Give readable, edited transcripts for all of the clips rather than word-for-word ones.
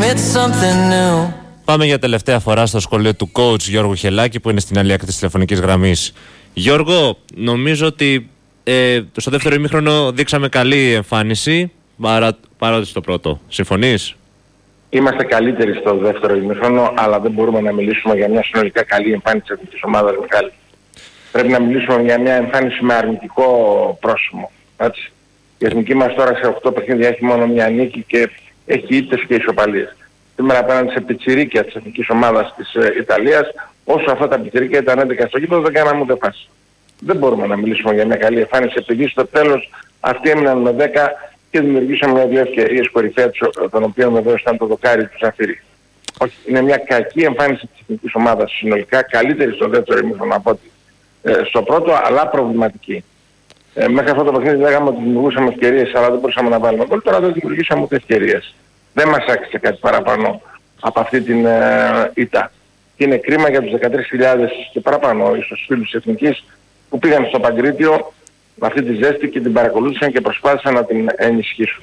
it's something new. Πάμε για τελευταία φορά στο σχολείο του coach Γιώργου Χελάκη, που είναι στην άλλη άκρη της τηλεφωνικής γραμμής. Γιώργο, νομίζω ότι στο δεύτερο ημίχρονο δείξαμε καλή εμφάνιση παρότι στο πρώτο. Συμφωνείς? Είμαστε καλύτεροι στο δεύτερο ημίχρονο, αλλά δεν μπορούμε να μιλήσουμε για μια συνολικά καλή εμφάνιση αυτής της ομάδας, Μιχάλη. Πρέπει να μιλήσουμε για μια εμφάνιση με αρνητικό πρόσημο. Έτσι. Η εθνική μας τώρα σε 8 παιχνίδια έχει μόνο μια νίκη και έχει ήττες και ισοπαλίες. Σήμερα απέναντι σε πιτσιρίκια της εθνικής ομάδας της Ιταλίας, όσο αυτά τα πιτσιρίκια ήταν 11 στο γήπεδο, δεν κάναμε ούτε φάση. Δεν μπορούμε να μιλήσουμε για μια καλή εμφάνιση, επειδή στο τέλος αυτοί έμειναν με 10 και δημιουργήσαμε μια-δύο ευκαιρίες κορυφαία, των οποίων βεβαίως ήταν το δοκάρι του Ζαφύρη. Όχι, είναι μια κακή εμφάνιση της εθνικής ομάδας συνολικά, καλύτερη στο δεύτερο ημίχρονο από ότι στο πρώτο, αλλά προβληματική. Μέχρι αυτό το παιχνίδι λέγαμε ότι δημιουργούσαμε ευκαιρίες, αλλά δεν μπορούσαμε να βάλουμε γκολ. Τώρα δεν δημιουργήσαμε ούτε ευκαιρίες. Δεν μας άξιζε κάτι παραπάνω από αυτή την ήττα. Και είναι κρίμα για τους 13.000 και παραπάνω ίσως φίλους της Εθνικής που πήγαν στο Παγκρίτιο με αυτή τη ζέστη και την παρακολούθησαν και προσπάθησαν να την ενισχύσουν.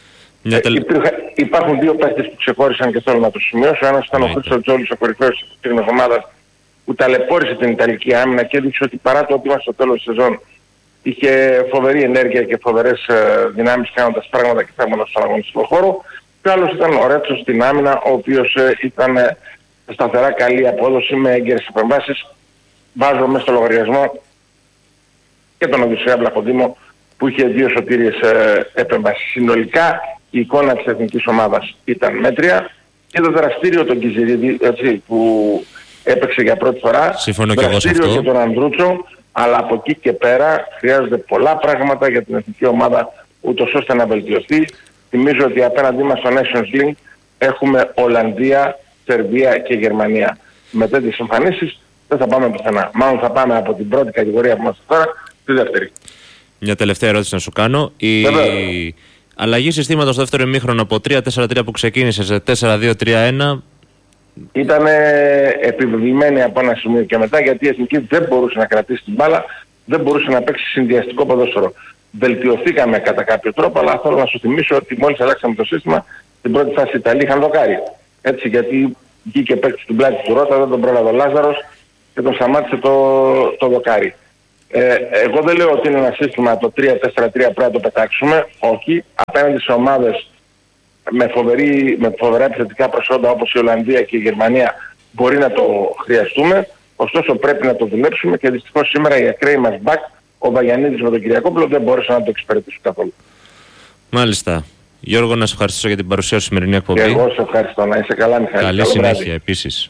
Υπάρχουν δύο παίχτες που ξεχώρισαν και θέλω να το σημειώσω. Ένας ήταν ο Χρήστος Τζόλης, ο κορυφαίος της ομάδας, που ταλαιπώρησε την Ιταλική άμυνα και έδειξε ότι παρά το ότι είμαστε στο τέλος της σεζόν είχε φοβερή ενέργεια και φοβερές δυνάμεις κάνοντας πράγματα και θέματα στον αγωνιστικό χώρο. Και άλλος ήταν ο Ρέτσος στην άμυνα, ο οποίος ήταν σταθερά καλή απόδοση με έγκαιρες επεμβάσεις. Βάζω μέσα στο λογαριασμό και τον Οδυσσέα Βλαχοντήμο που είχε 2 σωτήριες επεμβάσεις. Συνολικά η εικόνα της εθνικής ομάδας ήταν μέτρια και το δραστήριο τον Κιζηρίδη, έτσι, που έπαιξε για πρώτη φορά. Συμφωνώ και εγώ σε αυτό. Και τον Ανδρούτσο, αλλά από εκεί και πέρα χρειάζονται πολλά πράγματα για την εθνική ομάδα ούτως ώστε να βελτιωθεί. Θυμίζω ότι απέναντί μας στο Nations League έχουμε Ολλανδία, Σερβία και Γερμανία. Με τέτοιες εμφανίσεις δεν θα πάμε πουθενά. Μάλλον θα πάμε από την πρώτη κατηγορία που είμαστε τώρα στη δεύτερη. Μια τελευταία ερώτηση να σου κάνω. Η αλλαγή συστήματος στο δεύτερο ημίχρονο από 3-4-3 που ξεκίνησε σε 4-2-3-1 ήταν επιβεβλημένη από ένα σημείο και μετά, γιατί η Εθνική δεν μπορούσε να κρατήσει την μπάλα, δεν μπορούσε να παίξει συνδυαστικό ποδόσφαιρο. Βελτιωθήκαμε κατά κάποιο τρόπο, αλλά θέλω να σου θυμίσω ότι μόλις αλλάξαμε το σύστημα, στην πρώτη φάση οι Ιταλοί είχαν δοκάρι. Έτσι, γιατί βγήκε παίκτης στην πλάτη του Ρώτα, δεν τον πρόλαβε ο Λάζαρος και τον σταμάτησε το δοκάρι. Εγώ δεν λέω ότι είναι ένα σύστημα το 3-4-3 πρέπει να το πετάξουμε. Όχι, απέναντι σε ομάδες με φοβερά επιθετικά προσόντα όπως η Ολλανδία και η Γερμανία μπορεί να το χρειαστούμε. Ωστόσο πρέπει να το δουλέψουμε και δυστυχώς σήμερα οι ακραίοι μας μπακ, ο Βαγιανίδης με τον Κυριακόπουλο, δεν μπόρεσαν να το εξυπηρετήσουν καθόλου. Μάλιστα. Γιώργο, να σε ευχαριστήσω για την παρουσία σου σημερινή εκπομπή. Και εγώ σε ευχαριστώ. Να είσαι καλά, Μιχάλη. Καλή συνέχεια επίσης.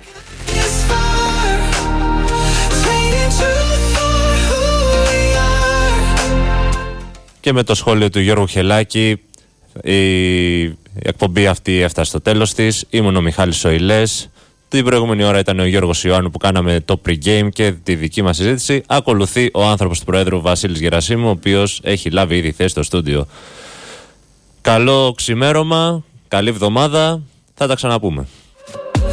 Και με το σχόλιο του Γιώργου Χελάκη η εκπομπή αυτή έφτασε στο τέλος της. Ήμουν ο Μιχάλης Σοηλές. Την προηγούμενη ώρα ήταν ο Γιώργος Ιωάννου που κάναμε το pre-game και τη δική μας συζήτηση. Ακολουθεί ο άνθρωπος του Προέδρου Βασίλης Γερασίμου, ο οποίος έχει λάβει ήδη θέση στο στούντιο. Καλό ξημέρωμα, καλή εβδομάδα, θα τα ξαναπούμε.